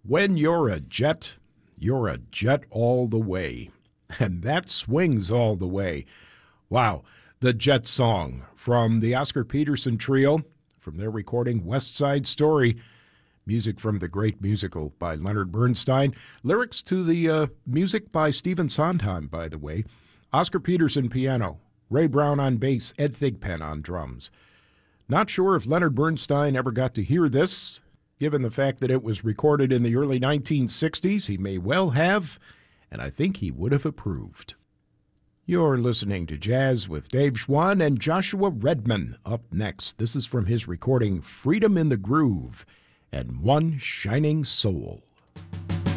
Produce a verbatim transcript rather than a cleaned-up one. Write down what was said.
When you're a jet, you're a jet all the way. And that swings all the way. Wow, the Jet Song from the Oscar Peterson Trio, from their recording West Side Story. Music from the great musical by Leonard Bernstein. Lyrics to the uh, music by Stephen Sondheim, by the way. Oscar Peterson piano, Ray Brown on bass, Ed Thigpen on drums. Not sure if Leonard Bernstein ever got to hear this. Given the fact that it was recorded in the early nineteen sixties, he may well have, and I think he would have approved. You're listening to Jazz with Dave Schwann and Joshua Redman up next. This is from his recording Freedom in the Groove and One Shining Soul.